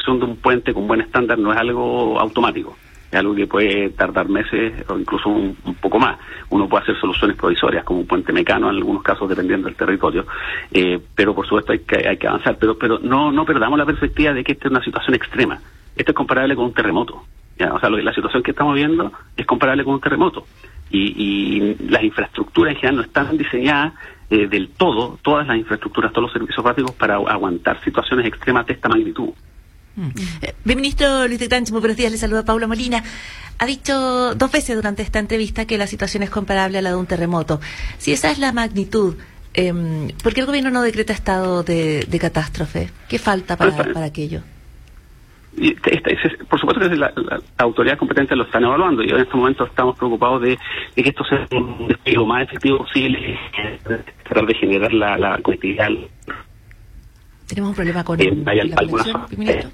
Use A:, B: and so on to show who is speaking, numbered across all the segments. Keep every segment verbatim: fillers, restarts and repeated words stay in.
A: construcción de un puente con buen estándar no es algo automático. Es algo que puede tardar meses o incluso un, un poco más. Uno puede hacer soluciones provisorias, como un puente mecano en algunos casos, dependiendo del territorio. Eh, pero por supuesto hay que, hay que avanzar. Pero pero no no perdamos la perspectiva de que esta es una situación extrema. Esto es comparable con un terremoto. ¿Ya? O sea, lo, la situación que estamos viendo es comparable con un terremoto. Y, y las infraestructuras en general no están diseñadas eh, del todo, todas las infraestructuras, todos los servicios básicos, para aguantar situaciones extremas de esta magnitud.
B: Eh, Ministro Luis de Granch, muy buenos días, le saluda Paula Molina. Ha dicho dos veces durante esta entrevista que la situación es comparable a la de un terremoto. Si esa es la magnitud, eh, ¿por qué el gobierno no decreta estado de, de catástrofe? ¿Qué falta para, para aquello?
A: Y esta, esta, por supuesto que la, la, la autoridad competente lo están evaluando y en este momento estamos preocupados de, de que esto sea un despliegue lo más efectivo posible, tratar de generar la, la conectividad.
B: ¿Tenemos un problema con
A: eh,
B: el,
A: hay
B: la
A: conexión,
B: ministro?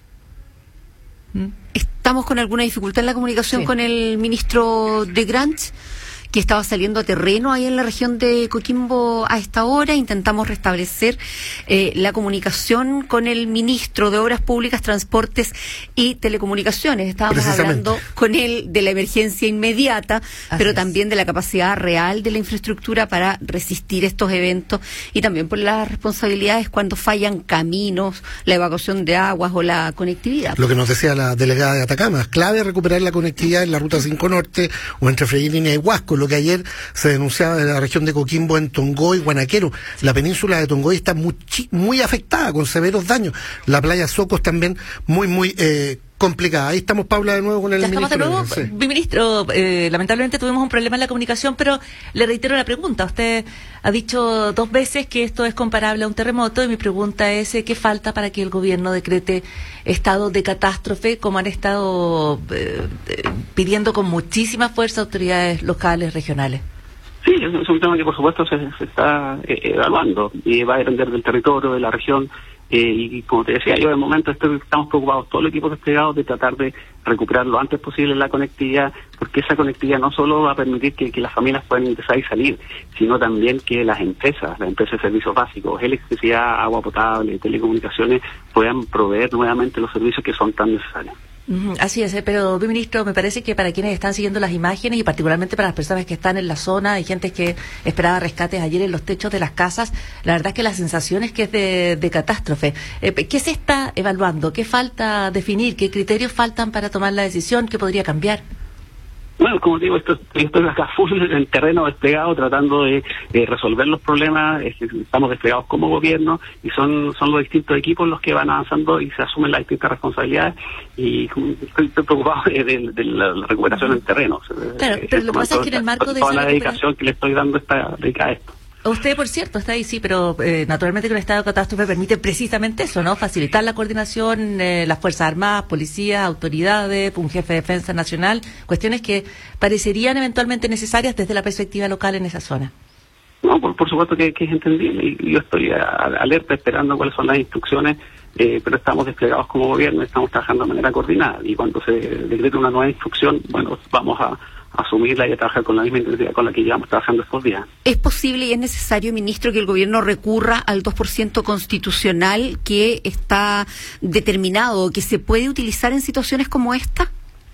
C: ¿Mm? Estamos con alguna dificultad en la comunicación sí. con el ministro de Granch, que estaba saliendo a terreno ahí en la región de Coquimbo a esta hora. Intentamos restablecer eh, la comunicación con el ministro de Obras Públicas, Transportes y Telecomunicaciones. Estábamos hablando con él de la emergencia inmediata, Así pero es. también de la capacidad real de la infraestructura para resistir estos eventos y también por las responsabilidades cuando fallan caminos, la evacuación de aguas o la conectividad.
D: Lo que nos decía la delegada de Atacama, es clave recuperar la conectividad en la Ruta cinco Norte o entre Freirina y Huasco, lo que ayer se denunciaba de la región de Coquimbo en Tongoy, Guanaquero. La península de Tongoy está muy, muy afectada, con severos daños. La playa Socos también muy, muy eh, complicada. Ahí estamos, Paula, de nuevo con el
B: ya
D: ministro.
B: Estamos de nuevo. Sí. Ministro, eh, lamentablemente tuvimos un problema en la comunicación, pero le reitero la pregunta. Usted ha dicho dos veces que esto es comparable a un terremoto y mi pregunta es eh, ¿qué falta para que el gobierno decrete estado de catástrofe, como han estado eh, eh, pidiendo con muchísima fuerza autoridades locales, regionales?
A: Sí, es un tema que por supuesto se, se está eh, evaluando y va a depender del territorio, de la región. Eh, y como te decía, yo de momento estoy, estamos preocupados, todo el equipo desplegado, de tratar de recuperar lo antes posible la conectividad, porque esa conectividad no solo va a permitir que, que las familias puedan ingresar y salir, sino también que las empresas, las empresas de servicios básicos, electricidad, agua potable, telecomunicaciones, puedan proveer nuevamente los servicios que son tan necesarios.
B: Así es, pero ministro, me parece que para quienes están siguiendo las imágenes y particularmente para las personas que están en la zona, hay gente que esperaba rescates ayer en los techos de las casas, la verdad es que la sensación es que es de, de catástrofe. Eh, ¿Qué se está evaluando? ¿Qué falta definir? ¿Qué criterios faltan para tomar la decisión? ¿Qué podría cambiar?
A: Bueno, como digo, esto, estoy acá full en terreno desplegado, tratando de, de resolver los problemas. Estamos desplegados como gobierno y son son los distintos equipos los que van avanzando y se asumen las distintas responsabilidades. Y estoy, estoy preocupado de, de, de la recuperación en terreno.
B: Claro, pero lo que pasa es que en el marco de
A: toda
B: esa
A: la dedicación que le estoy dando está dedicada a esto.
B: Usted, por cierto, está ahí, sí, pero eh, naturalmente que el estado de catástrofe permite precisamente eso, ¿no? Facilitar la coordinación, eh, las Fuerzas Armadas, policías, autoridades, un jefe de defensa nacional, cuestiones que parecerían eventualmente necesarias desde la perspectiva local en esa zona.
A: No, por, por supuesto que, que es entendible y yo estoy a, a, alerta esperando cuáles son las instrucciones, eh, pero estamos desplegados como gobierno, estamos trabajando de manera coordinada y cuando se decrete una nueva instrucción, bueno, vamos a asumirla y a trabajar con la misma intensidad con la que llevamos trabajando estos días.
C: ¿Es posible y es necesario, ministro, que el gobierno recurra al dos por ciento constitucional que está determinado, que se puede utilizar en situaciones como esta?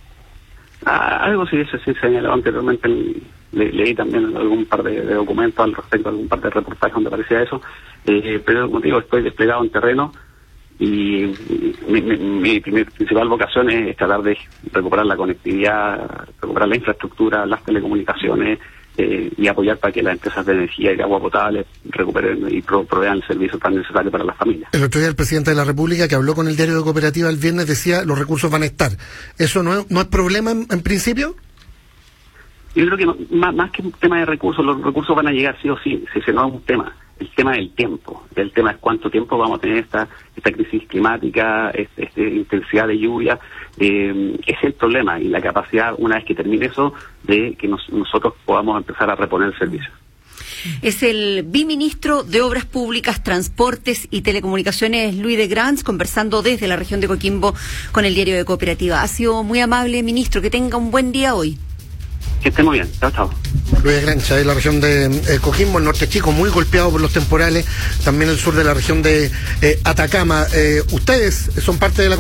A: Ah, algo sí se, se señaló anteriormente, le, leí también algún par de, de documentos al respecto, algún par de reportajes donde aparecía eso, eh, pero como digo, estoy desplegado en terreno y mi, mi, mi, mi principal vocación es tratar de recuperar la conectividad, recuperar la infraestructura, las telecomunicaciones eh, y apoyar para que las empresas de energía y de agua potable recuperen y pro, provean el servicio tan necesario para las familias.
D: El otro día el presidente de la República, que habló con el diario de Cooperativa el viernes, decía los recursos van a estar. ¿Eso no es, no es problema en, en principio?
A: Yo creo que no, más, más que un tema de recursos, los recursos van a llegar sí o sí, si ese no es un tema. El tema del tiempo, el tema es cuánto tiempo vamos a tener esta esta crisis climática, esta, esta intensidad de lluvia, eh, es el problema y la capacidad, una vez que termine eso, de que nos, nosotros podamos empezar a reponer el servicio.
C: Es el viceministro de Obras Públicas, Transportes y Telecomunicaciones, Luis de Granch, conversando desde la región de Coquimbo con el diario de Cooperativa. Ha sido muy amable, ministro, que tenga un buen día hoy.
A: Que esté muy bien, chao, chao.
D: Luis de Granch, de la región de eh, Coquimbo, el norte chico, muy golpeado por los temporales, también el sur de la región de eh, Atacama. Eh, ustedes son parte de la